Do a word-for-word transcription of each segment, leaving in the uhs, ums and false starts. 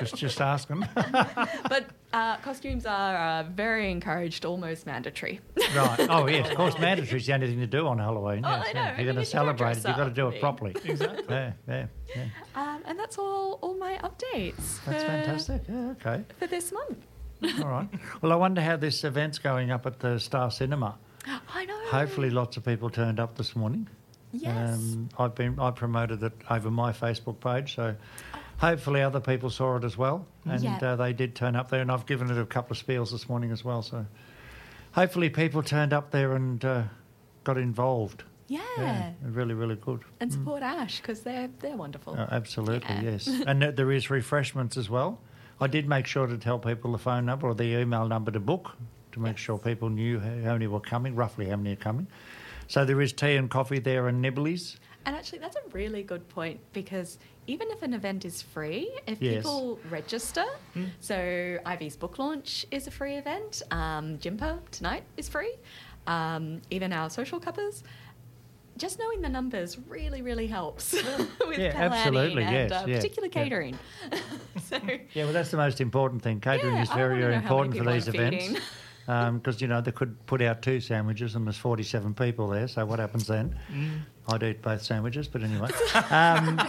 just just asking. But uh, costumes are uh, very encouraged, almost mandatory. Right. Oh, yes, of course, mandatory is the only thing to do on Halloween. Oh, Yes, I know. yeah. I If mean, you're going you to gotta celebrate dress it, you've got to up, do I it mean. properly. Exactly. Yeah, yeah, yeah. Um, and that's all, all my updates That's for, fantastic. Yeah, okay. for this month. All right. Well, I wonder how this event's going up at the Star Cinema. I know. Hopefully lots of people turned up this morning. Yes. Um, I've been I promoted it over my Facebook page, so hopefully other people saw it as well, and Yeah. uh, they did turn up there, and I've given it a couple of spiels this morning as well. So hopefully people turned up there and uh, got involved. yeah. Yeah, really, really good. And support Ash because they're they're wonderful. Uh, absolutely, Yeah. yes. And th- there is refreshments as well. I did make sure to tell people the phone number or the email number to book to make Yes. sure people knew how how many were coming, roughly how many are coming. So there is tea and coffee there and nibblies. And actually, that's a really good point because even if an event is free, if Yes. people register, so Ivy's book launch is a free event, um, Jimper tonight is free, um, even our social cuppers. Just knowing the numbers really, really helps with Yeah, planning absolutely, and yes, uh, yeah, particular yeah. catering. so, Yeah, well, that's the most important thing. Catering Yeah, is I very, wanna very know how many important for people these I'm events. feeding. Because, you know, they could put out two sandwiches and there's forty-seven people there, so what happens then? I'd eat both sandwiches, but anyway. Um,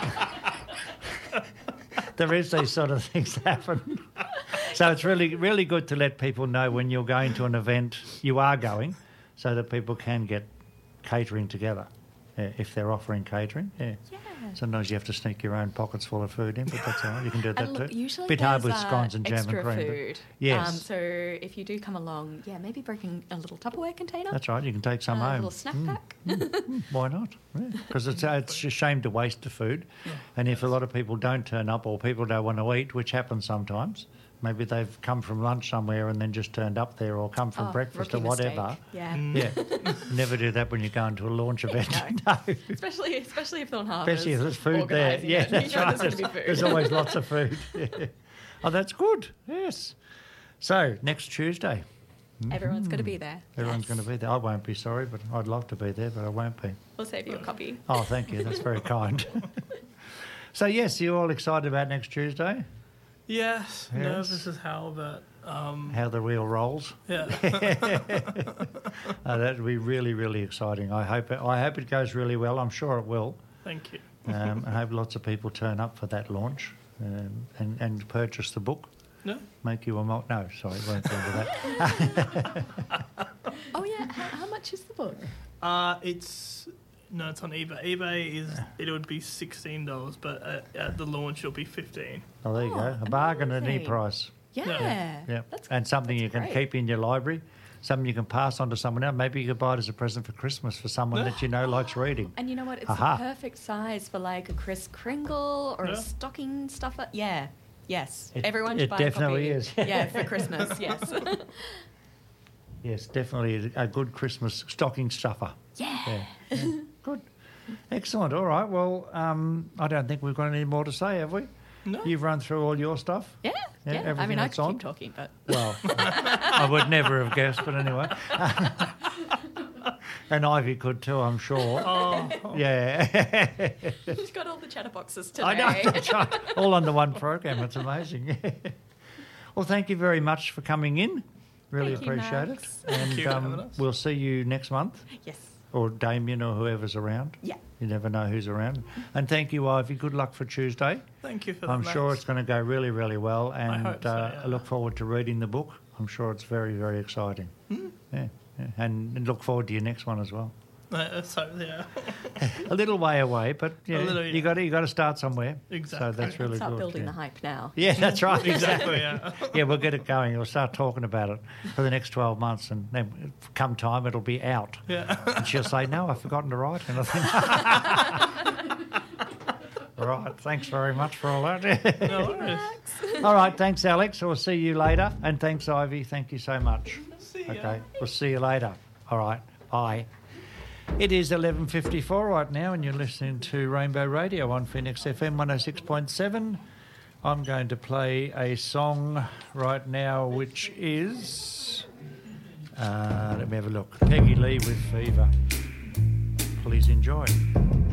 there is these sort of things happen. So it's really, really good to let people know when you're going to an event, you are going, so that people can get catering together, uh, if they're offering catering. Yeah. yeah. Sometimes you have to sneak your own pockets full of food in, but that's all right. You can do that And look, too. usually Bit hard there's, with uh, scones and jam and extra cream. but- food. Yes. Um, so if you do come along, yeah, maybe bring a little Tupperware container. That's right. You can take some a home. little snack Mm, pack. mm, why not? Because it's it's a shame to waste the food, and if a lot of people don't turn up or people don't want to eat, which happens sometimes, maybe they've come from lunch somewhere and then just turned up there, or come from Oh, breakfast or rookie whatever. mistake. Yeah. Yeah, never do that when you're going to a launch event. no. Especially, especially if Thorn Harbour. Especially if there's food there. organising Yeah, it. that's you know right. There's, gonna be food. There's always lots of food. Yeah. Oh, that's good. Yes. So next Tuesday, Everyone's going to be there. everyone's Yes. going to be there. I won't be, sorry, but I'd love to be there, but I won't be. We'll save you a copy. Oh, thank you. That's very kind. So yes, you're all excited about next Tuesday? Yes, Yes. nervous as hell, but um, How the wheel rolls. yeah. Oh, that would be really, really exciting. I hope it, I hope it goes really well. I'm sure it will. Thank you. Um, I hope lots of people turn up for that launch um, and, and purchase the book. No, Make you a mul- no, sorry, won't go into that. Oh yeah, how, how much is the book? uh, it's no, it's on eBay. eBay is it would be sixteen dollars, but at, at the launch it'll be fifteen. Oh, there you Oh, go. A bargain at any amazing. price. Yeah, Yeah. Yeah, That's, and something that's you can great. keep in your library. Something you can pass on to someone else. Maybe you could buy it as a present for Christmas for someone that you know likes reading. And you know what? It's Aha. the perfect size for like a Kris Kringle or Yeah. a stocking stuffer. Yeah. Yes. It- Everyone should it buy definitely a copy. is. Yeah, for Christmas. Yes. Yes, definitely a good Christmas stocking stuffer. yeah. Yeah, yeah. Good. Excellent. All right. Well, um, I don't think we've got any more to say, have we? No, You've run through all your stuff. Yeah. Yeah, Yeah. I everything mean, I that's could on? keep talking, but Well, I would never have guessed, but anyway. And Ivy could too, I'm sure. oh, Yeah. she's got all the chatterboxes today. I know. That's right. All under one program. It's amazing. Well, thank you very much for coming in. Really Thank you, appreciate Max. it. And you for having um, us. we'll see you next month, Yes. or Damien or whoever's around. Yeah. You never know who's around. And thank you, Ivy. Good luck for Tuesday. thank you for I'm that. sure Max. it's going to go really, really well. And hope so, uh, yeah. I look forward to reading the book. I'm sure it's very, very exciting. Hmm? Yeah, yeah. And, and look forward to your next one as well. Uh, so yeah, A little way away, but yeah, little, you yeah. got to you got to start somewhere. Exactly. So that's really Start good. building yeah. the hype now. Yeah, that's right. exactly. Yeah. Yeah, we'll get it going. We'll start talking about it for the next twelve months, and then come time it'll be out. Yeah. And she'll say, "No, I've forgotten to write anything." All right. Thanks very much for all that. No worries. All right. Thanks, Alex. We'll see you later. And thanks, Ivy. Thank you so much. See ya. Okay. We'll see you later. All right. Bye. It is eleven fifty-four right now, and you're listening to Rainbow Radio on Phoenix F M one oh six point seven. I'm going to play a song right now, which is... Uh, let me have a look. Peggy Lee with Fever. Please enjoy.